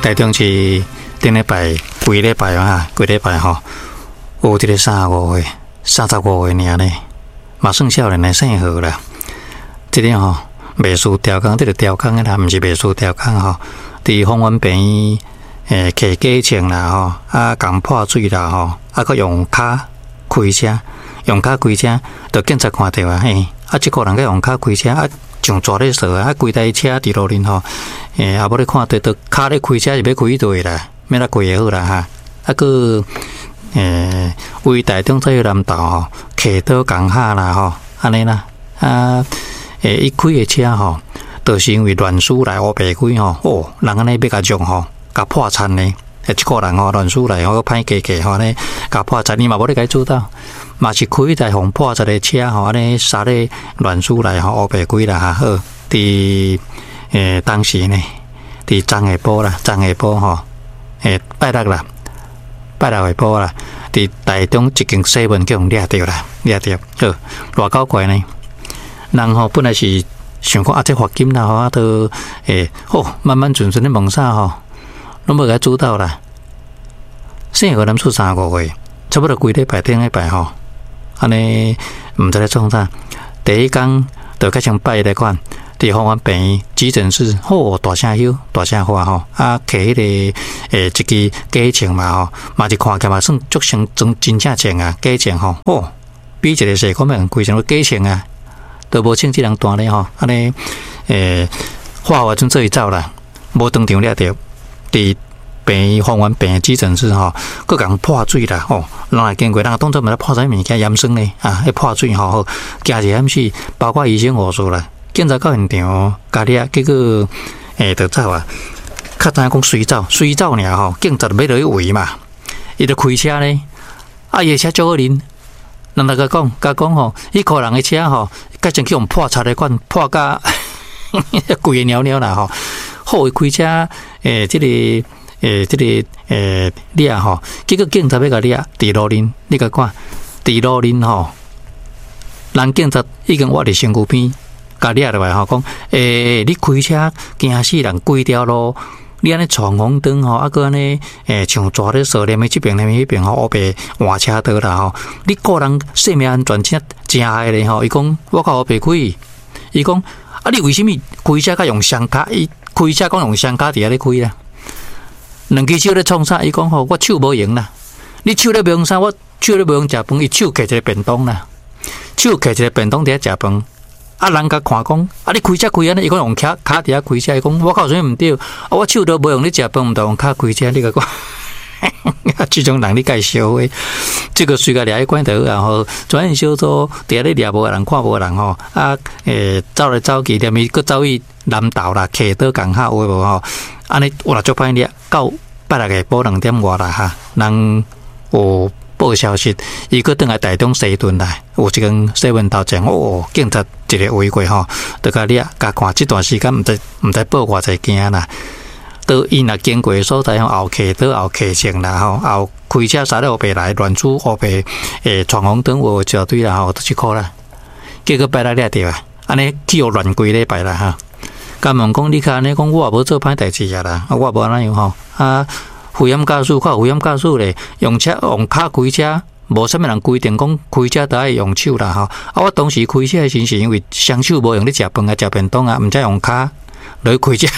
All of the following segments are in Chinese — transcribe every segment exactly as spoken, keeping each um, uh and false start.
台中市顶礼拜、规礼拜啊，规礼拜吼，有一个三十五岁、三十五岁尔呢，嘛算少年的生活啦。这个吼，袂输调工，这个调工的啦，毋是袂输调工吼。伫方圆病院诶，摕假枪啦吼，啊，共破水啦吼，啊，佮用骹开车，用骹开车，着警察看到啊，嘿，啊，即个人佮用骹开车啊。上抓咧说啊，规台车伫路面吼，诶，啊，无咧看到到骹咧开车是要开对啦，免啦开好啦哈。啊，个诶，为台中这个南道吼，骑倒工下啦吼，安尼啦，啊，诶，伊开的车吼，就是因为乱输来乌白开吼，哦，人安尼要甲撞吼，甲破产呢。诶，一个人吼乱输来吼，歹加加吼呢，甲破产，你嘛无咧甲伊做到。嘛是开一台红破车的车吼，安尼杀咧乱输来吼，乌白鬼啦哈好。伫诶当时呢，伫昨下晡啦，昨下晡吼，诶拜六啦，拜六下晡啦，伫台中一间西门叫人掠着啦，掠着，好偌搞怪呢。人吼本来是想讲啊，这罚金啦吼，啊都诶好慢慢顺顺咧问啥吼，拢无甲主导啦。生个人出三个月，差不多规礼拜顶礼拜吼。安尼毋知咧创啥，第一工就开始拜来看，伫方圆病院急诊室，好大声响，大声话吼，啊，摕迄个诶一支假枪嘛吼，嘛是看起嘛算足成真真正正啊，假枪吼，哦，比一个细可能规成个假枪啊，都无请即人单咧吼，安尼诶，话话准做伊走啦，无当场掠着，伫病院方圆病院急诊室吼，佮共破水啦吼。人来经过，人当作毋知破啥物件盐酸呢啊！迄破水吼，惊一险死，包括医生护士啦，警察到现场，家己啊，结果诶，就走啊，较知影讲随走，随走尔吼，警察就要落去围嘛，伊就开车呢，啊，伊车足好啉，人来甲讲，甲讲吼，迄个人的车吼，甲真去用破擦的款，破甲贵个袅袅啦吼，好伊开车诶，即、这个。诶，即、这个诶掠吼，结果警察要甲掠，伫路面，你甲看，伫路面吼，人警察已经挖伫身躯边，甲掠落来吼，讲诶，你开车惊死人，规条路，你安尼闯红灯吼，啊个安尼诶，像抓咧锁链的这边、那边、迄边吼，乌白换车道啦吼，你个人生命安全真真害咧吼。伊讲我靠乌白开，伊讲啊，你为什么开车甲用双卡？伊开车讲用双卡伫遐咧开啦。两只手咧创啥？伊讲吼，我手无用啦。你手咧无用啥？我手咧无用食饭，伊手摕一个便当啦，手摕一个便当伫遐食饭。啊，人甲看讲，啊，你开车开安尼，伊讲用卡卡伫遐开车，伊讲我靠，啥物毋对？啊，我手都无用，你食饭毋着用卡开车，你甲讲，这种人你介烧诶？这个随个掠去关头，然后专业小组伫遐咧掠无人，看无人吼，啊，诶，走来走去，踮伊佫走去南投啦，骑倒共下有诶无吼？安尼我若足歹掠，到拜六下晡两点外啦哈，人有报消息，伊佫倒来台中西屯来，有一间西门头前，哦，警察一个围过吼，就甲掠，甲看这段时间毋知毋知报偌济件啦。到伊若经过所在吼，后骑倒后骑前啦吼，后开车杀了乌白来乱出乌白，诶，闯红灯有一堆啦吼，都去考啦。结果拜六掠着啊，安尼去互乱规礼拜啦哈。甲问讲你看安尼讲，我也无做歹代志啊啦，啊我无安尼样吼啊。危险驾驶，看危险驾驶咧，用车用卡开车，无啥物人规定讲开车都爱用手啦吼。啊，我当时开车时是因为双手无用咧食饭啊、食便当啊，毋知用卡落去开车。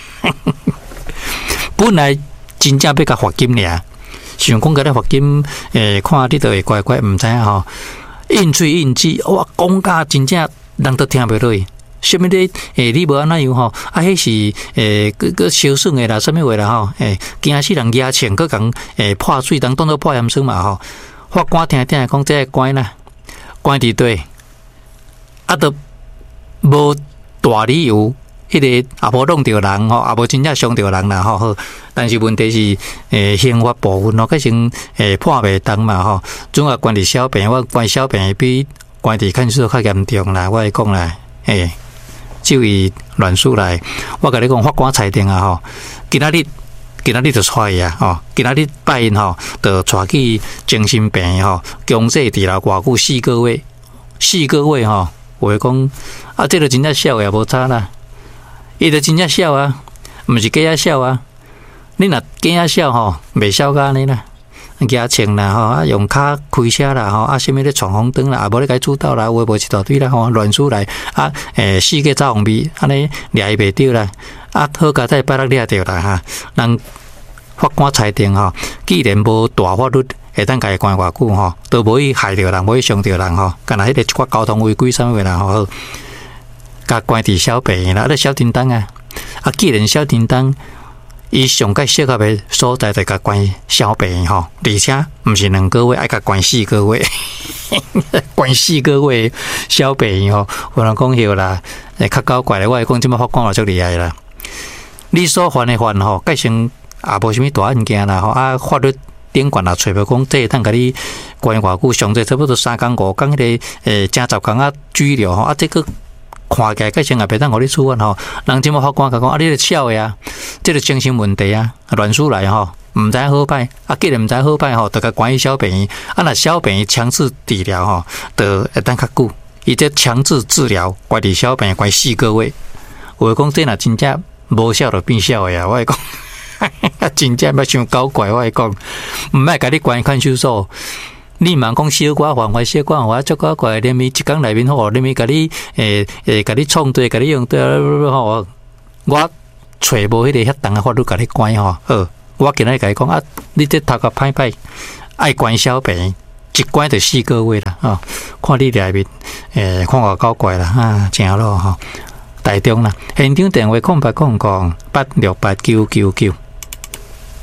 本来真正要甲罚金尔，想讲甲咧罚金，诶、欸，看你都会乖乖，毋知影吼，应嘴应舌，哇，讲甲真正人都听袂落去。什么咧？诶，你无安那样吼？啊，迄是诶，个个小损诶啦，什么话啦吼？诶，惊死人牙签，佮讲诶破水当当做破盐酸嘛吼。法官听听讲，这关啦，关伫对，啊，都无大理由，迄、那个也无弄着人吼，也无真正伤着人啦吼。好，但是问题是诶，刑法部分咯，佮成诶判袂当嘛吼。总啊关伫小病，我关小病比关伫看守较严重啦，我会讲啦，诶。就以乱数来，我甲你讲，法官裁定啊吼，今仔日今仔日就出去啊吼，今仔日拜因吼，就带去精神病院吼，强制治疗偌久四个月，四个月吼，话讲啊，这个真正少也无差啦，伊就真正少啊，毋是假啊少啊， 你若囝仔小吼，袂晓甲安尼啦。举枪啦吼，啊用骹开车啦吼，啊什么咧闯红灯啦，啊无咧该主导啦，有诶无一大堆啦吼，乱出来啊诶，四个走红笔，安尼掠伊袂着啦，啊好佳在摆落掠着啦哈，人法官裁定吼，既然无大法律会当甲伊关偌久吼，都无去害着人，无去伤着人吼，干那迄个一寡交通违规啥物啦吼，甲关伫小病院啦，咧小叮当啊，啊既然小叮当。伊上界适合的所在，就甲关小病院吼，而且毋是两个月，爱甲关四个月，关四个月小病院吼，有人讲迄啦，诶，较搞怪咧，我讲即摆法官也足厉害啦。你所犯的犯吼，改成也无啥物大案件啦吼，啊，法律顶悬也找无讲，这会当甲你关偌久，上济差不多三工五工，迄个诶，正十工啊拘留吼，啊，这个。看起来，改成也袂当互你处分吼。人即么法官甲讲，啊，你个笑的啊，即个精神问题啊，乱出来吼，毋知好歹，啊，既然毋知好歹吼，就甲关于小病院，啊，若小病院强制治疗吼，就会当较久。伊这强制治疗，关伫小病院关四个月，有诶讲这若真正无效就变效的啊，我会讲，真正要伤搞怪，我会讲，毋爱甲你关看守所。你茫讲小可犯法，小可犯法，足搞怪，连咪一工内面吼，连咪甲你诶诶，甲你创对，甲你用对吼，我找无迄个遐重诶法律甲你关吼。好，我今日甲你讲啊，你这头壳歹歹，爱关小病，一关就四个月啦，吼，看你内面诶，看我搞怪啦，啊，正咯吼，台中啦，现场电话空八空空八六八九九九。